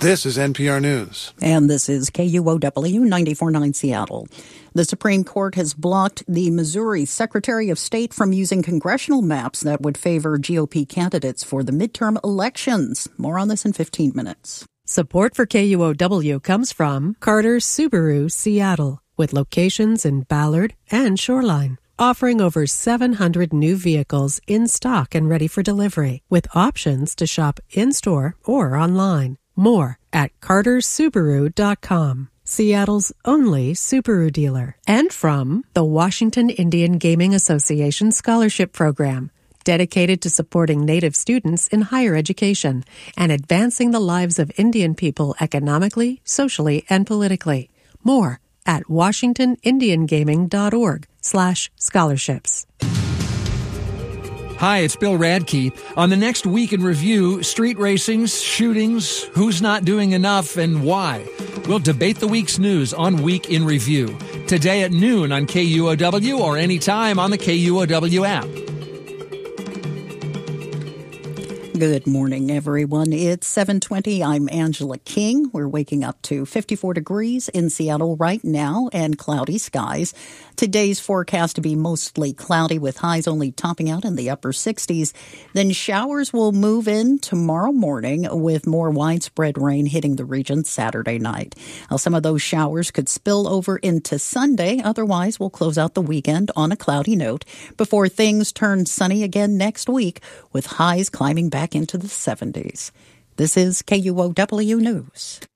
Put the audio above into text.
This is NPR News. And this is KUOW 94.9 Seattle. The Supreme Court has blocked the Missouri Secretary of State from using congressional maps that would favor GOP candidates for the midterm elections. More on this in 15 minutes. Support for KUOW comes from Carter Subaru Seattle, with locations in Ballard and Shoreline, offering over 700 new vehicles in stock and ready for delivery, with options to shop in-store or online. More at cartersubaru.com, Seattle's only Subaru dealer. And from the Washington Indian Gaming Association Scholarship Program, dedicated to supporting Native students in higher education and advancing the lives of Indian people economically, socially, and politically. More at washingtonindiangaming.org/scholarships. Hi, it's Bill Radke. On the next Week in Review, street racings, shootings, who's not doing enough, and why. We'll debate the week's news on Week in Review. Today at noon on KUOW or anytime on the KUOW app. Good morning, everyone. It's 7:20. I'm Angela King. We're waking up to 54 degrees in Seattle right now and cloudy skies. Today's forecast to be mostly cloudy with highs only topping out in the upper 60s. Then showers will move in tomorrow morning with more widespread rain hitting the region Saturday night. Now, some of those showers could spill over into Sunday. Otherwise, we'll close out the weekend on a cloudy note before things turn sunny again next week with highs climbing back into the 70s. This is KUOW News.